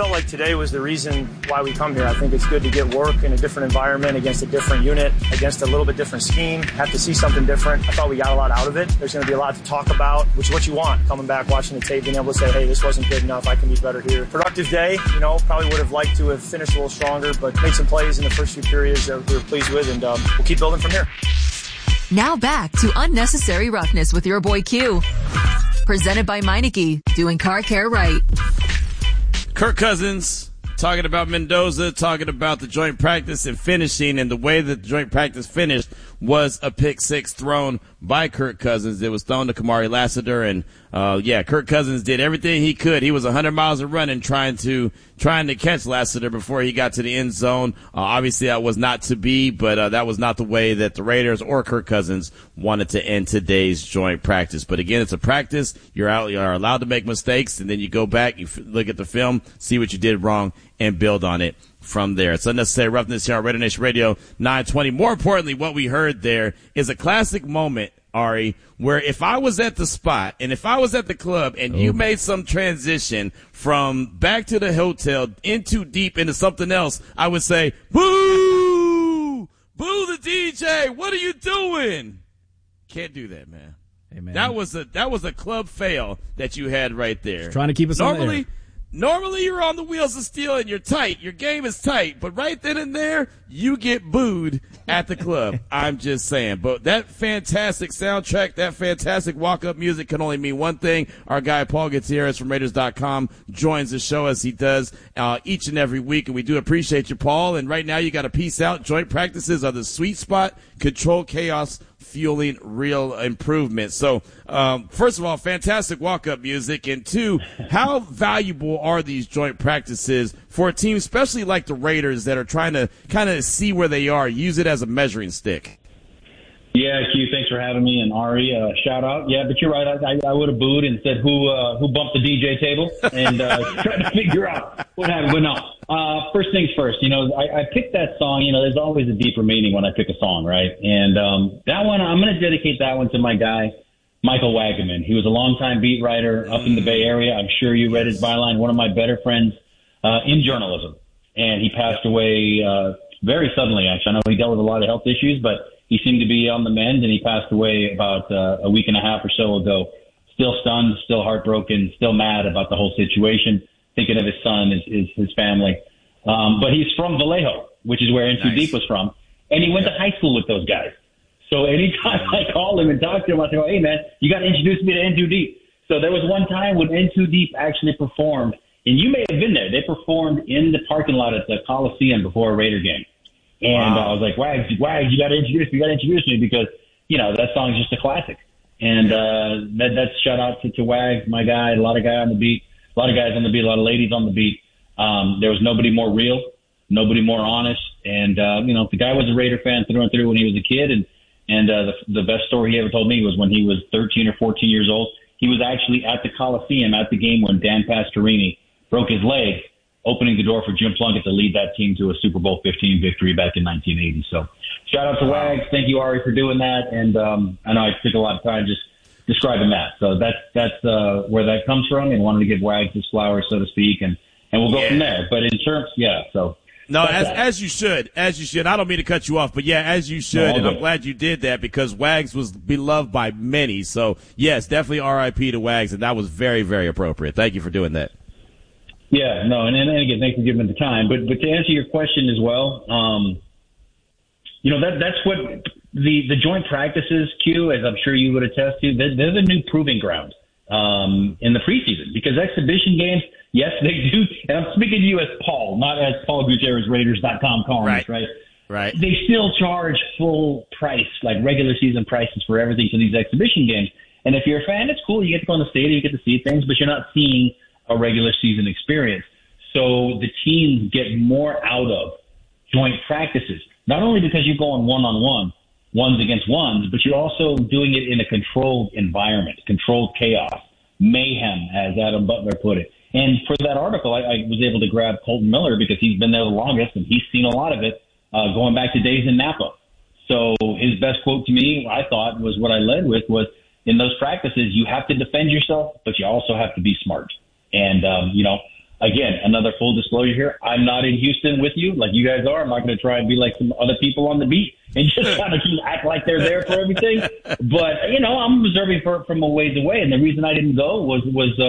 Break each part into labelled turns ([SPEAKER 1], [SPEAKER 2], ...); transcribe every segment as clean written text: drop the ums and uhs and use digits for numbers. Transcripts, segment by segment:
[SPEAKER 1] felt like today was the reason why we come here. I think it's good to get work in a different environment against a different unit, against a little bit different scheme, have to see something different. I thought we got a lot out of it. There's going to be a lot to talk about, which is what you want. Coming back, watching the tape, being able to say, hey, this wasn't good enough. I can be better here. Productive day, probably would have liked to have finished a little stronger, but made some plays in the first few periods that we were pleased with, and we'll keep building from here.
[SPEAKER 2] Now back to Unnecessary Roughness with your boy Q. Presented by Meineke, doing car care right.
[SPEAKER 3] Kirk Cousins talking about Mendoza, talking about the joint practice and finishing, and the way that the joint practice finished was a pick six thrown by Kirk Cousins. It was thrown to Kamari Lassiter, and Kirk Cousins did everything he could. He was 100 miles a running trying to catch Lassiter before he got to the end zone. Obviously, that was not to be, but that was not the way that the Raiders or Kirk Cousins wanted to end today's joint practice. But again, it's a practice. You're allowed to make mistakes, and then you go back, you look at the film, see what you did wrong, and build on it from there. It's Unnecessary Roughness here on Raider Nation Radio 920. More importantly, what we heard there is a classic moment, Ari, where if I was at the spot and if I was at the club and you made some transition from back to the hotel in too deep into something else, I would say, boo! Boo the DJ! What are you doing? Can't do that, man.
[SPEAKER 4] Hey, man.
[SPEAKER 3] That was a club fail that you had right there.
[SPEAKER 4] Just trying to keep us on the air.
[SPEAKER 3] Normally you're on the wheels of steel and you're tight. Your game is tight. But right then and there, you get booed at the club. I'm just saying. But that fantastic soundtrack, that fantastic walk-up music can only mean one thing. Our guy Paul Gutierrez from Raiders.com joins the show as he does each and every week. And we do appreciate you, Paul. And right now you got to peace out. Joint practices are the sweet spot. Control chaos, fueling real improvement. So, first of all, fantastic walk-up music. And two, how valuable are these joint practices for a team, especially like the Raiders that are trying to kind of see where they are, use it as a measuring stick?
[SPEAKER 5] Yeah, Q, thanks for having me. And Ari, shout out. Yeah, but you're right. I would have booed and said who bumped the DJ table and tried to figure out what happened. But no, first things first, I picked that song. There's always a deeper meaning when I pick a song, right? And that one, I'm going to dedicate that one to my guy, Michael Wagaman. He was a longtime beat writer up in the Bay Area. I'm sure you read his byline, one of my better friends in journalism. And he passed away very suddenly, actually. I know he dealt with a lot of health issues, but he seemed to be on the mend, and he passed away about a week and a half or so ago. Still stunned, still heartbroken, still mad about the whole situation, thinking of his son, his family. But he's from Vallejo, which is where N2 Deep was from, and he went to high school with those guys. So anytime I call him and talk to him, I say, hey, man, you got to introduce me to N2 Deep. So there was one time when N2 Deep actually performed, and you may have been there. They performed in the parking lot at the Coliseum before a Raider game. And I was like, Wags, you got to introduce me because, that song is just a classic. And that's shout out to Wags, my guy, a lot of guys on the beat, a lot of ladies on the beat. There was nobody more real, nobody more honest. And, the guy was a Raider fan through and through when he was a kid. And the best story he ever told me was when he was 13 or 14 years old. He was actually at the Coliseum at the game when Dan Pastorini broke his leg, opening the door for Jim Plunkett to lead that team to a Super Bowl 15 victory back in 1980. So shout out to Wags. Thank you, Ari, for doing that. And I know I took a lot of time just describing that. So that's where that comes from, and wanted to give Wags his flowers, so to speak, and we'll go from there. But in terms, so.
[SPEAKER 3] No, as you should. I don't mean to cut you off, but as you should, and I'm glad you did that because Wags was beloved by many. So, yes, definitely R.I.P. to Wags, and that was very, very appropriate. Thank you for doing that.
[SPEAKER 5] Yeah, no, and again, thanks for giving me the time. But to answer your question as well, that's what the joint practices, Q, as I'm sure you would attest to, they're the new proving ground in the preseason because exhibition games, yes, they do. And I'm speaking to you as Paul, not as Paul Gutierrez, Raiders.com columnist, right?
[SPEAKER 3] Right.
[SPEAKER 5] They still charge full price, like regular season prices for everything for these exhibition games. And if you're a fan, it's cool. You get to go in the stadium, you get to see things, but you're not seeing a regular season experience. So the teams get more out of joint practices, not only because you're going one-on-one, ones against ones, but you're also doing it in a controlled environment, controlled chaos, mayhem, as Adam Butler put it. And for that article, I was able to grab Colton Miller because he's been there the longest and he's seen a lot of it going back to days in Napa. So his best quote to me, I thought, was what I led with was, in those practices, you have to defend yourself, but you also have to be smart. And, again, another full disclosure here. I'm not in Houston with you like you guys are. I'm not going to try and be like some other people on the beat and just kind of act like they're there for everything. But, I'm observing from a ways away. And the reason I didn't go was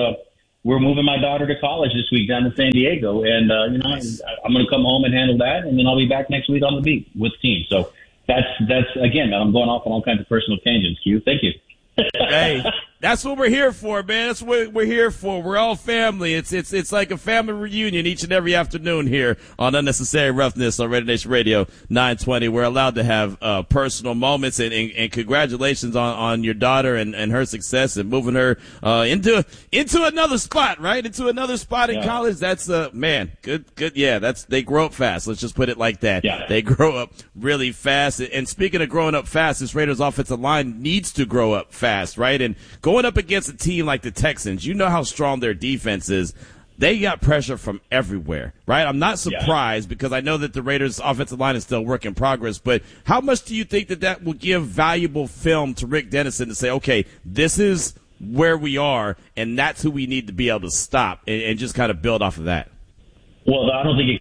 [SPEAKER 5] we're moving my daughter to college this week down to San Diego. And, I'm going to come home and handle that. And then I'll be back next week on the beat with the team. So that's again, I'm going off on all kinds of personal tangents, Q. Thank you.
[SPEAKER 3] Hey, that's what we're here for, man. That's what we're here for. We're all family. It's like a family reunion each and every afternoon here on Unnecessary Roughness on Raider Nation Radio 920. We're allowed to have personal moments, and congratulations on your daughter and her success and moving her into another spot, right? Into another spot in college. That's man, good. Yeah, they grow up fast. Let's just put it like that.
[SPEAKER 5] Yeah.
[SPEAKER 3] They grow up really fast. And speaking of growing up fast, this Raiders offensive line needs to grow up fast, right? And going up against a team like the Texans, you know how strong their defense is. They got pressure from everywhere, right? I'm not surprised because I know that the Raiders' offensive line is still a work in progress, but how much do you think that will give valuable film to Rick Dennison to say, okay, this is where we are, and that's who we need to be able to stop and just kind of build off of that?
[SPEAKER 5] Well, I don't think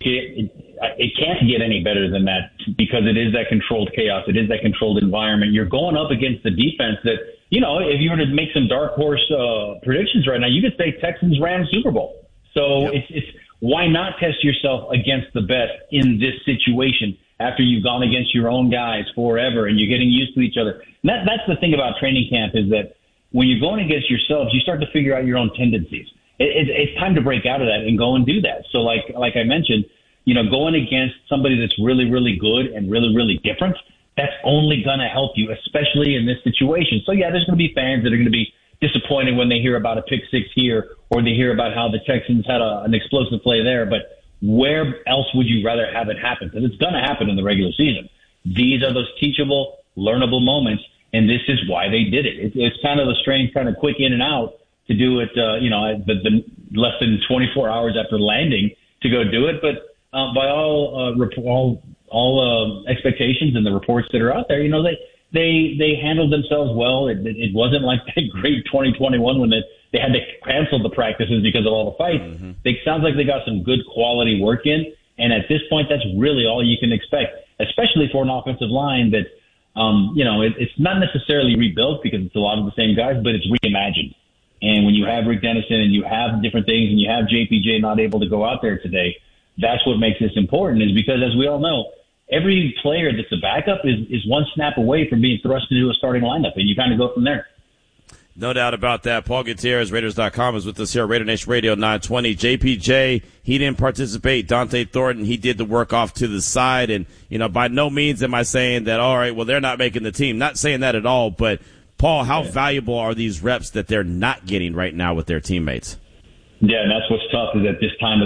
[SPEAKER 5] it can't get any better than that because it is that controlled chaos. It is that controlled environment. You're going up against the defense that, if you were to make some dark horse predictions right now, you could say Texans ran Super Bowl. So it's why not test yourself against the best in this situation after you've gone against your own guys forever and you're getting used to each other. And that's the thing about training camp is that when you're going against yourselves, you start to figure out your own tendencies. It's time to break out of that and go and do that. So like I mentioned, going against somebody that's really, really good and really, really different, that's only going to help you, especially in this situation. So, there's going to be fans that are going to be disappointed when they hear about a pick six here or they hear about how the Texans had an explosive play there. But where else would you rather have it happen? Because it's going to happen in the regular season. These are those teachable, learnable moments, and this is why they did it. It's kind of a strange kind of quick in and out to do it, the less than 24 hours after landing to go do it. But by all expectations and the reports that are out there, they handled themselves well. It wasn't like that great 2021 when they had to cancel the practices because of all the fights. Mm-hmm. It sounds like they got some good quality work in. And at this point, that's really all you can expect, especially for an offensive line that, it's not necessarily rebuilt because it's a lot of the same guys, but it's reimagined. And when you have Rick Dennison and you have different things and you have JPJ not able to go out there today, that's what makes this important is because, as we all know, every player that's a backup is one snap away from being thrust into a starting lineup, and you kind of go from there.
[SPEAKER 3] No doubt about that. Paul Gutierrez, Raiders.com, is with us here at Raider Nation Radio 920. JPJ, he didn't participate. Dante Thornton, he did the work off to the side. And, by no means am I saying that, all right, well, they're not making the team. Not saying that at all. But, Paul, how valuable are these reps that they're not getting right now with their teammates?
[SPEAKER 5] Yeah, and that's what's tough is at this time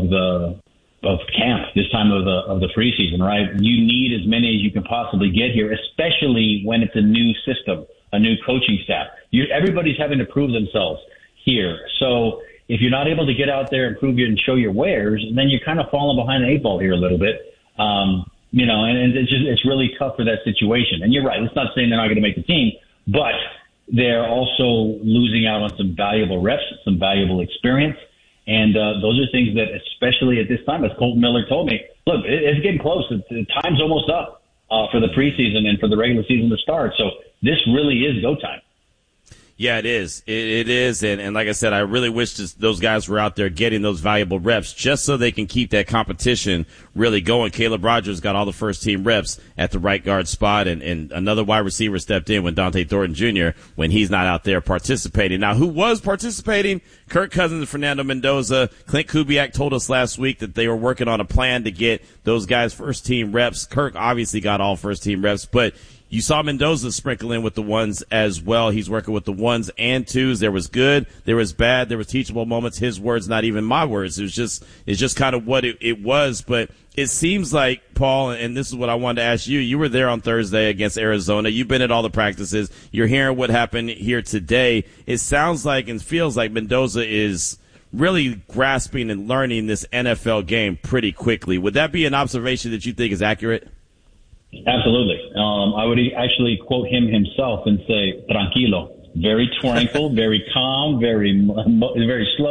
[SPEAKER 5] of camp, this time of the preseason, right? You need as many as you can possibly get here, especially when it's a new system, a new coaching staff. Everybody's having to prove themselves here. So if you're not able to get out there and prove you and show your wares, then you're kind of falling behind the eight ball here a little bit. And it's really tough for that situation. And you're right. It's not saying they're not going to make the team, but they're also losing out on some valuable reps, some valuable experience. And those are things that, especially at this time, as Colton Miller told me, look, it's getting close. The time's almost up for the preseason and for the regular season to start. So this really is go time.
[SPEAKER 3] Yeah, it is. It is. And like I said, I really wish those guys were out there getting those valuable reps just so they can keep that competition really going. Caleb Rogers got all the first team reps at the right guard spot, and another wide receiver stepped in when Dante Thornton Jr., when he's not out there participating. Now, who was participating? Kirk Cousins and Fernando Mendoza. Clint Kubiak told us last week that they were working on a plan to get those guys first team reps. Kirk obviously got all first team reps, but you saw Mendoza sprinkle in with the ones as well. He's working with the ones and twos. There was good, there was bad, there was teachable moments. His words, not even my words. It's just kind of what it was. But it seems like, Paul, and this is what I wanted to ask you. You were there on Thursday against Arizona. You've been at all the practices. You're hearing what happened here today. It sounds like and feels like Mendoza is really grasping and learning this NFL game pretty quickly. Would that be an observation that you think is accurate?
[SPEAKER 5] Absolutely. I would actually quote him himself and say, tranquilo, very tranquil, very calm, very slow.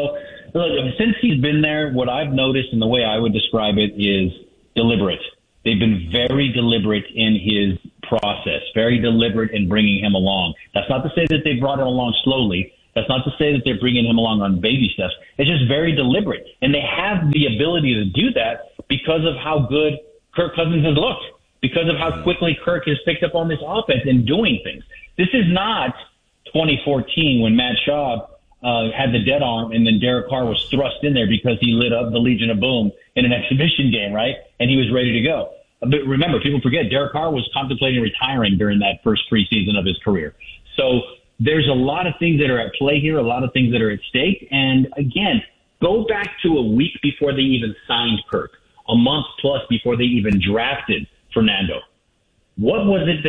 [SPEAKER 5] Look, since he's been there, what I've noticed and the way I would describe it is deliberate. They've been very deliberate in his process, very deliberate in bringing him along. That's not to say that they brought him along slowly. That's not to say that they're bringing him along on baby steps. It's just very deliberate. And they have the ability to do that because of how good Kirk Cousins has looked, because of how quickly Kirk has picked up on this offense and doing things. This is not 2014 when Matt Schaub had the dead arm and then Derek Carr was thrust in there because he lit up the Legion of Boom in an exhibition game, right? And he was ready to go. But remember, people forget Derek Carr was contemplating retiring during that first preseason of his career. So there's a lot of things that are at play here, a lot of things that are at stake. And again, go back to a week before they even signed Kirk, a month plus before they even drafted Fernando. What was it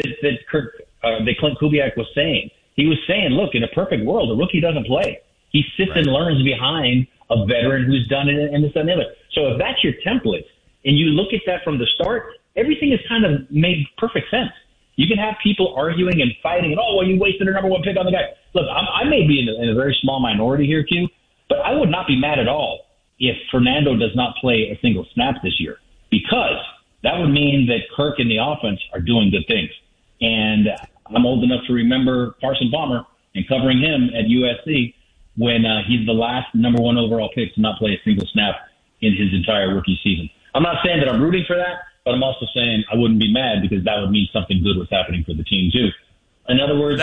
[SPEAKER 5] that Clint Kubiak was saying? He was saying, look, in a perfect world, a rookie doesn't play. He sits and learns behind a veteran who's done it and this and the other. So if that's your template and you look at that from the start, everything has kind of made perfect sense. You can have people arguing and fighting and, oh, well, you wasted a number one pick on the guy. Look, I may be in a very small minority here, Q, but I would not be mad at all if Fernando does not play a single snap this year, because that would mean that Kirk and the offense are doing good things. And I'm old enough to remember Carson Palmer and covering him at USC when he's the last number one overall pick to not play a single snap in his entire rookie season. I'm not saying that I'm rooting for that, but I'm also saying I wouldn't be mad because that would mean something good was happening for the team too. In other words,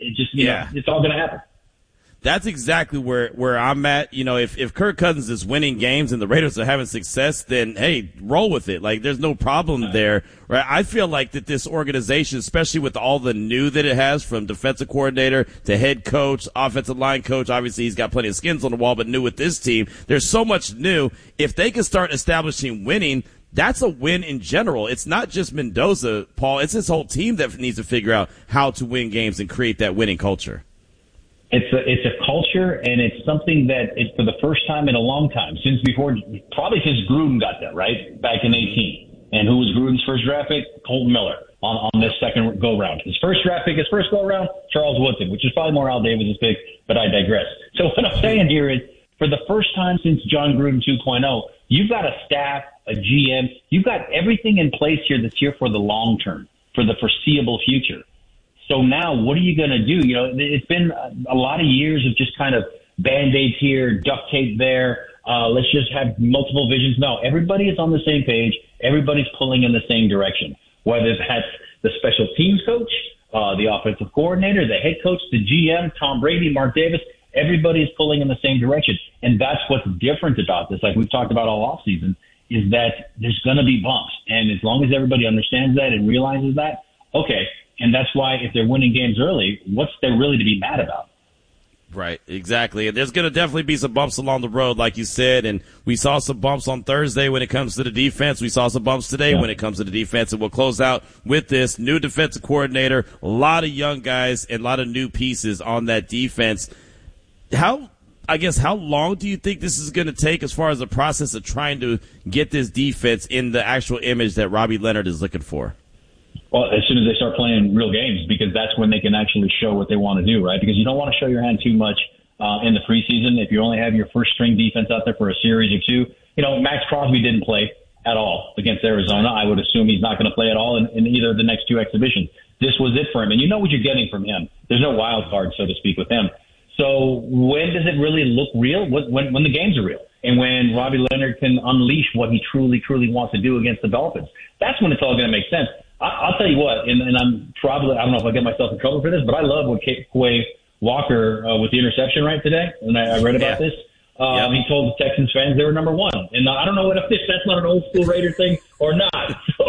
[SPEAKER 5] it's all going to happen.
[SPEAKER 3] That's exactly where I'm at. You know, if Kirk Cousins is winning games and the Raiders are having success, then hey, roll with it. Like, there's no problem there, right? I feel like that this organization, especially with all the new that it has, from defensive coordinator to head coach, offensive line coach, obviously he's got plenty of skins on the wall, but new with this team, there's so much new. If they can start establishing winning, that's a win in general. It's not just Mendoza, Paul. It's this whole team that needs to figure out how to win games and create that winning culture.
[SPEAKER 5] It's a culture, and it's something that it's for the first time in a long time, probably since Gruden got there, right, back in 18. And who was Gruden's first draft pick? Colton Miller on this second go-round. His first draft pick, his first go-round, Charles Woodson, which is probably more Al Davis' pick, but I digress. So what I'm saying here is, for the first time since John Gruden 2.0, you've got a staff, a GM, you've got everything in place here that's here for the long term, for the foreseeable future. So now what are you going to do? You know, it's been a lot of years of just kind of Band-Aids here, duct tape there. Let's just have multiple visions. No, everybody is on the same page. Everybody's pulling in the same direction, whether that's the special teams coach, the offensive coordinator, the head coach, the GM, Tom Brady, Mark Davis. Everybody's pulling in the same direction. And that's what's different about this, like we've talked about all offseason, is that there's going to be bumps. And as long as everybody understands that and realizes that, okay. And that's why if they're winning games early, what's there really to be mad about?
[SPEAKER 3] Right, exactly. And there's going to definitely be some bumps along the road, like you said. And we saw some bumps on Thursday when it comes to the defense. We saw some bumps today when it comes to the defense. And we'll close out with this new defensive coordinator, a lot of young guys and a lot of new pieces on that defense. How long do you think this is going to take as far as the process of trying to get this defense in the actual image that Robbie Leonard is looking for?
[SPEAKER 5] Well, as soon as they start playing real games, because that's when they can actually show what they want to do, right? Because you don't want to show your hand too much in the preseason. If you only have your first string defense out there for a series or two, you know, Max Crosby didn't play at all against Arizona. I would assume he's not going to play at all in either of the next two exhibitions. This was it for him. And you know what you're getting from him. There's no wild card, so to speak, with him. So when does it really look real? When the games are real. And when Robbie Leonard can unleash what he truly wants to do against the Dolphins. That's when it's all going to make sense. I'll tell you what, and I'm probably, I don't know if I'll get myself in trouble for this, but I love what Quay Walker with the interception right today, and I read about this. He told the Texans fans they were number one. And I don't know if that's not an old school Raider thing or not.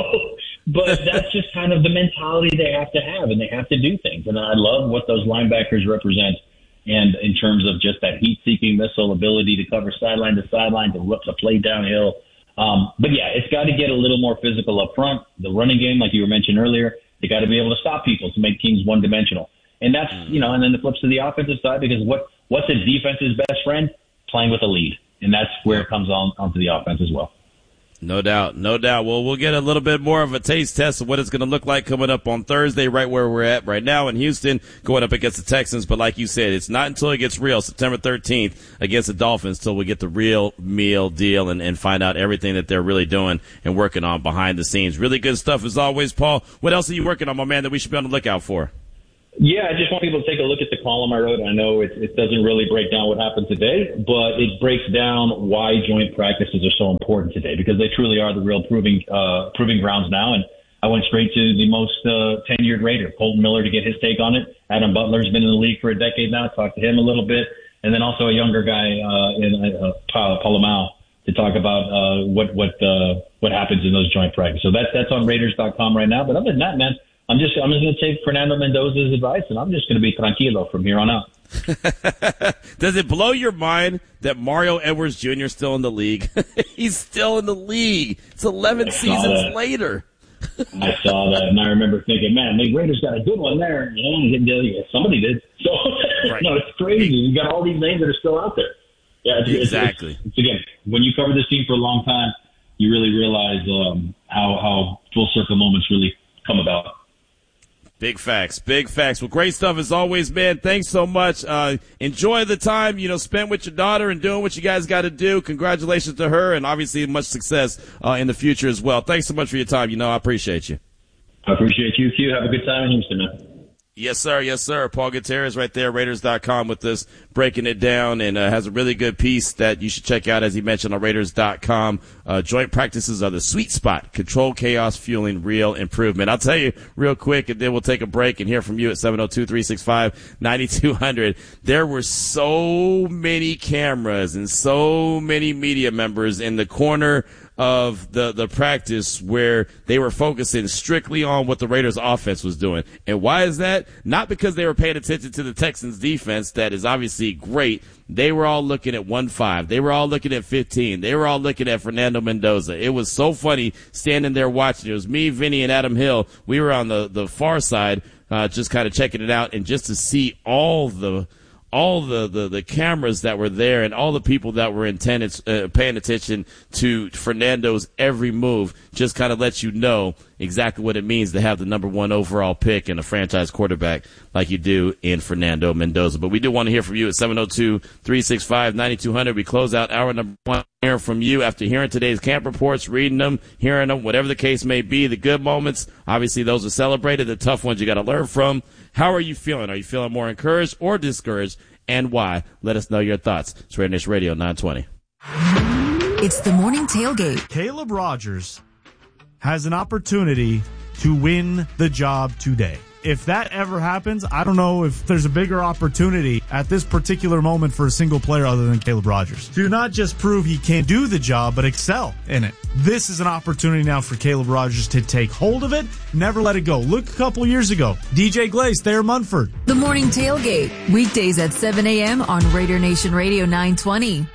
[SPEAKER 5] But that's just kind of the mentality they have to have, and they have to do things. And I love what those linebackers represent. And in terms of just that heat-seeking missile ability to cover sideline to sideline, to play downhill. But yeah, it's got to get a little more physical up front. The running game, like you were mentioning earlier, they got to be able to stop people to make teams one-dimensional. And that's, you know, and then the flips to the offensive side, because what's a defense's best friend? Playing with a lead. And that's where it comes on onto the offense as well.
[SPEAKER 3] No doubt. Well, we'll get a little bit more of a taste test of what it's going to look like coming up on Thursday, right where we're at right now in Houston, going up against the Texans. But like you said, it's not until it gets real, September 13th against the Dolphins, till we get the real meal deal and find out everything that they're really doing and working on behind the scenes. Really good stuff as always, Paul. What else are you working on, my man, that we should be on the lookout for?
[SPEAKER 5] Yeah, I just want people to take a look at the column I wrote. I know it doesn't really break down what happened today, but it breaks down why joint practices are so important today, because they truly are the real proving grounds now. And I went straight to the most tenured Raider, Colton Miller, to get his take on it. Adam Butler's been in the league for a decade now. Talked to him a little bit, and then also a younger guy Palomau to talk about what happens in those joint practices. So that's on Raiders.com right now. But other than that, man, I'm just going to take Fernando Mendoza's advice, and I'm just going to be tranquilo from here on out.
[SPEAKER 3] Does it blow your mind that Mario Edwards Jr. is still in the league? He's still in the league. It's 11 seasons later.
[SPEAKER 5] I saw that, and I remember thinking, man, the Raiders got a good one there. Somebody did. So,
[SPEAKER 3] right.
[SPEAKER 5] No, it's crazy. You got all these names that are still out there. Yeah,
[SPEAKER 3] exactly.
[SPEAKER 5] It's, again, when you cover this team for a long time, you really realize how full circle moments really come about.
[SPEAKER 3] Big facts. Well, great stuff as always, man. Thanks so much. Enjoy the time, spent with your daughter and doing what you guys got to do. Congratulations to her, and obviously much success in the future as well. Thanks so much for your time. I appreciate you.
[SPEAKER 5] I appreciate you, Q. Have a good time in Houston, man.
[SPEAKER 3] Yes, sir. Paul Gutierrez right there, Raiders.com with us, breaking it down, and has a really good piece that you should check out, as he mentioned, on Raiders.com. Joint practices are the sweet spot. Control chaos, fueling real improvement. I'll tell you real quick, and then we'll take a break and hear from you at 702-365-9200. There were so many cameras and so many media members in the corner of the practice where they were focusing strictly on what the Raiders offense was doing. And why is that? Not because they were paying attention to the Texans defense, that is obviously great. They were all looking at 1-5. They were all looking at 15. They were all looking at Fernando Mendoza. It was so funny standing there watching. It was me, Vinny, and Adam Hill. We were on the far side, just kind of checking it out, and just to see all the cameras that were there and all the people that were paying attention to Fernando's every move just kind of lets you know exactly what it means to have the number 1 overall pick and a franchise quarterback like you do in Fernando Mendoza. But we do want to hear from you at 702-365-9200. We close out hour number 1 hearing from you after hearing today's camp reports, reading them, hearing them, whatever the case may be. The good moments, obviously those are celebrated. The tough ones you got to learn from. How are you feeling? Are you feeling more encouraged or discouraged? And why? Let us know your thoughts. It's Raider Nation Radio 920.
[SPEAKER 2] It's the morning tailgate.
[SPEAKER 4] Caleb Rogers has an opportunity to win the job today. If that ever happens, I don't know if there's a bigger opportunity at this particular moment for a single player other than Caleb Rogers to not just prove he can do the job, but excel in it. This is an opportunity now for Caleb Rogers to take hold of it, never let it go. Look a couple years ago, DJ Glaze, Thayer Munford.
[SPEAKER 2] The morning tailgate, weekdays at 7 a.m. on Raider Nation Radio 920.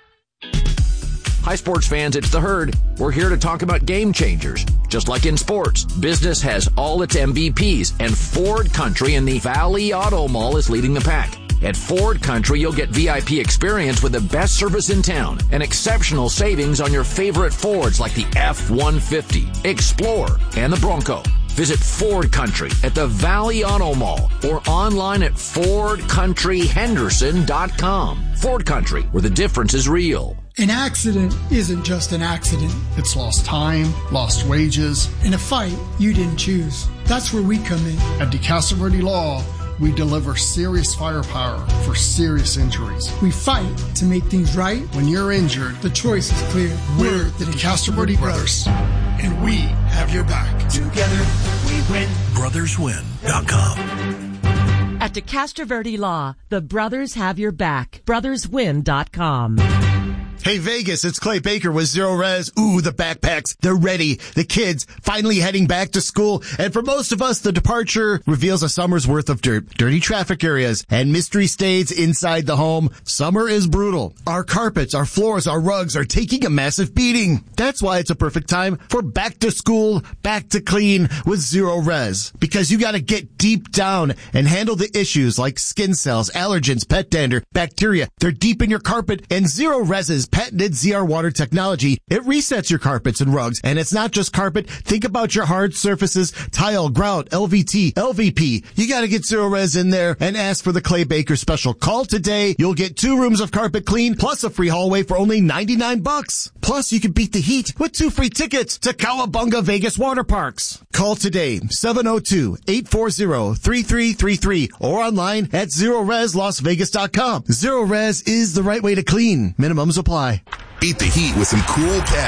[SPEAKER 6] Hi, sports fans, it's The Herd. We're here to talk about game changers. Just like in sports, business has all its MVPs, and Ford Country in the Valley Auto Mall is leading the pack. At Ford Country, you'll get VIP experience with the best service in town and exceptional savings on your favorite Fords like the F-150, Explorer, and the Bronco. Visit Ford Country at the Valley Auto Mall or online at FordCountryHenderson.com. Ford Country, where the difference is real.
[SPEAKER 7] An accident isn't just an accident. It's lost time, lost wages, and a fight you didn't choose. That's where we come in. At DeCastro Law, we deliver serious firepower for serious injuries. We fight to make things right. When you're injured, the choice is clear. We're the DeCastro brothers, and we have your back. Together, we win.
[SPEAKER 8] BrothersWin.com.
[SPEAKER 9] At DeCastro Verde Law, the brothers have your back. BrothersWin.com.
[SPEAKER 10] Hey Vegas, it's Clay Baker with Zero Res. Ooh, the backpacks, they're ready. The kids finally heading back to school. And for most of us, the departure reveals a summer's worth of dirt, dirty traffic areas, and mystery stays inside the home. Summer is brutal. Our carpets, our floors, our rugs are taking a massive beating. That's why it's a perfect time for back to school, back to clean with Zero Res. Because you gotta get deep down and handle the issues like skin cells, allergens, pet dander, bacteria. They're deep in your carpet, and Zero Res's Res' patented ZR Water technology. It resets your carpets and rugs, and it's not just carpet. Think about your hard surfaces, tile, grout, LVT, LVP. You gotta get Zero Res in there and ask for the Clay Baker special. Call today. You'll get 2 rooms of carpet clean plus a free hallway for only $99. Plus, you can beat the heat with 2 free tickets to Cowabunga Vegas Water Parks. Call today, 702-840-3333 or online at ZeroResLasVegas.com. Zero Res is the right way to clean. Minimums apply.
[SPEAKER 8] Beat the heat with some cool gas.